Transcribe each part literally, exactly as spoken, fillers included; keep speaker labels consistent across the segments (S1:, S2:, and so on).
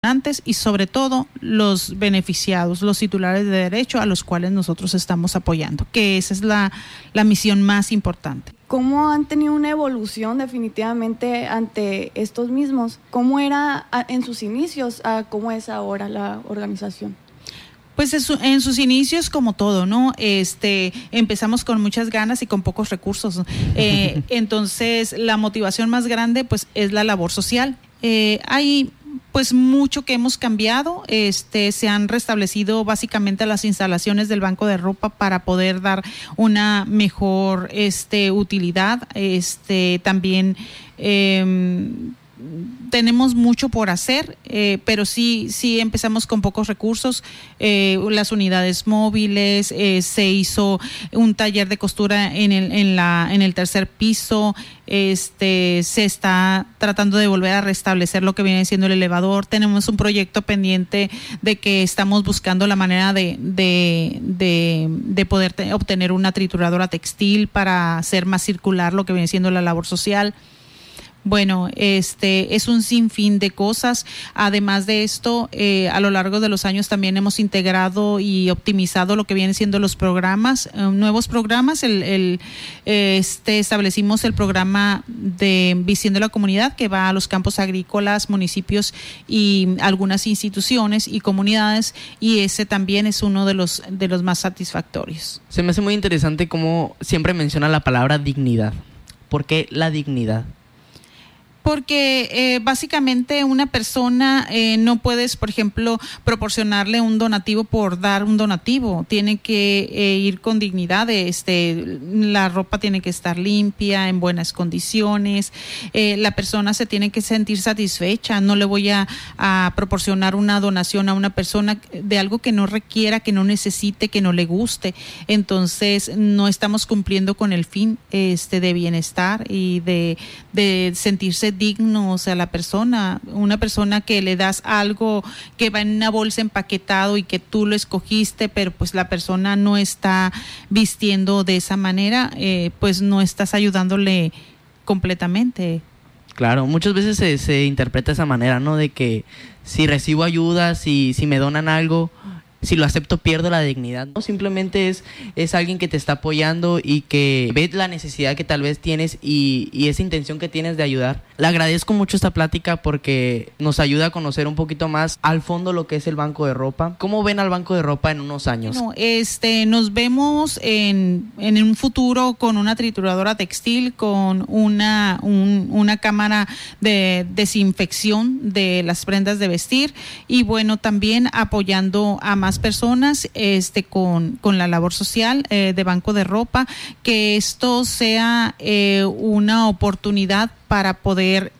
S1: y sobre todo los beneficiados, los titulares de derecho a los cuales nosotros estamos apoyando, que esa es la, la misión más importante.
S2: ¿Cómo han tenido una evolución definitivamente ante estos mismos? ¿Cómo era en sus inicios a cómo es ahora la organización?
S1: Pues en sus inicios, como todo, ¿no? Este, empezamos con muchas ganas y con pocos recursos. Eh, entonces, la motivación más grande, pues, es la labor social. Eh, hay pues mucho que hemos cambiado, este, se han restablecido básicamente las instalaciones del banco de ropa para poder dar una mejor este, utilidad, este, también eh, tenemos mucho por hacer, eh, pero sí, sí empezamos con pocos recursos, eh, las unidades móviles, eh, se hizo un taller de costura en el, en la, en el tercer piso, este, se está tratando de volver a restablecer lo que viene siendo el elevador, tenemos un proyecto pendiente de que estamos buscando la manera de, de, de, de poder te, obtener una trituradora textil para hacer más circular lo que viene siendo la labor social. Bueno, este es un sinfín de cosas. Además de esto, eh, a lo largo de los años también hemos integrado y optimizado lo que vienen siendo los programas, eh, nuevos programas. El, el, este establecimos el programa de Visión de la Comunidad, que va a los campos agrícolas, municipios y algunas instituciones y comunidades, y ese también es uno de los de los más satisfactorios.
S3: Se me hace muy interesante cómo siempre menciona la palabra dignidad. ¿Por qué la dignidad?
S1: Porque eh, básicamente una persona eh, no puedes, por ejemplo, proporcionarle un donativo por dar un donativo. Tiene que eh, ir con dignidad. Este, la ropa tiene que estar limpia, en buenas condiciones. Eh, la persona se tiene que sentir satisfecha. No le voy a, a proporcionar una donación a una persona de algo que no requiera, que no necesite, que no le guste. Entonces no estamos cumpliendo con el fin este, de bienestar y de, de sentirse digno, o sea, la persona, una persona que le das algo que va en una bolsa empaquetado y que tú lo escogiste, pero pues la persona no está vistiendo de esa manera, eh, pues no estás ayudándole completamente.
S3: Claro, muchas veces se, se interpreta de esa manera, ¿no? De que si recibo ayuda, si, si me donan algo, si lo acepto pierdo la dignidad. No, simplemente es, es alguien que te está apoyando y que ve la necesidad que tal vez tienes y, y esa intención que tienes de ayudar. Le agradezco mucho esta plática porque nos ayuda a conocer un poquito más al fondo lo que es el banco de ropa. ¿Cómo ven al banco de ropa en unos años?
S1: Bueno, este, nos vemos en, en un futuro con una trituradora textil, con una, un, una cámara de desinfección de las prendas de vestir y bueno, también apoyando a más personas este con, con la labor social eh, de banco de ropa, que esto sea eh, una oportunidad para poder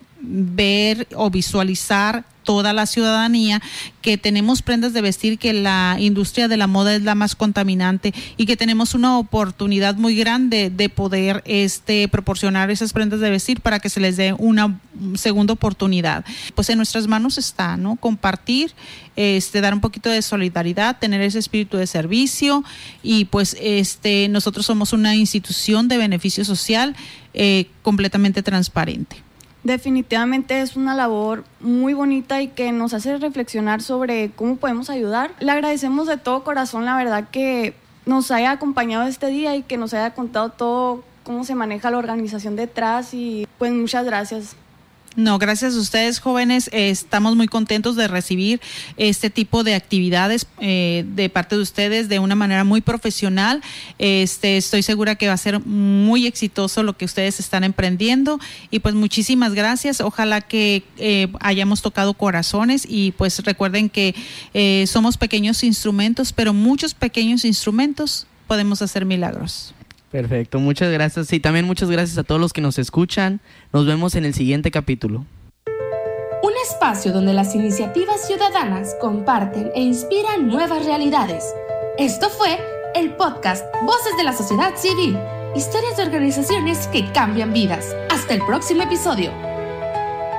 S1: ver o visualizar toda la ciudadanía que tenemos prendas de vestir, que la industria de la moda es la más contaminante y que tenemos una oportunidad muy grande de poder este proporcionar esas prendas de vestir para que se les dé una segunda oportunidad. Pues en nuestras manos está, ¿no? Compartir, este, dar un poquito de solidaridad, tener ese espíritu de servicio y pues este nosotros somos una institución de beneficio social eh, completamente transparente.
S2: Definitivamente es una labor muy bonita y que nos hace reflexionar sobre cómo podemos ayudar. Le agradecemos de todo corazón, la verdad, que nos haya acompañado este día y que nos haya contado todo cómo se maneja la organización detrás y pues muchas gracias.
S1: No, gracias a ustedes, jóvenes. Eh, estamos muy contentos de recibir este tipo de actividades eh, de parte de ustedes de una manera muy profesional. Este, estoy segura que va a ser muy exitoso lo que ustedes están emprendiendo y pues muchísimas gracias. Ojalá que eh, hayamos tocado corazones y pues recuerden que eh, somos pequeños instrumentos, pero muchos pequeños instrumentos podemos hacer milagros.
S3: Perfecto, muchas gracias. Y también muchas gracias a todos los que nos escuchan. Nos vemos en el siguiente capítulo.
S4: Un espacio donde las iniciativas ciudadanas comparten e inspiran nuevas realidades. Esto fue el podcast Voces de la Sociedad Civil. Historias de organizaciones que cambian vidas. Hasta el próximo episodio.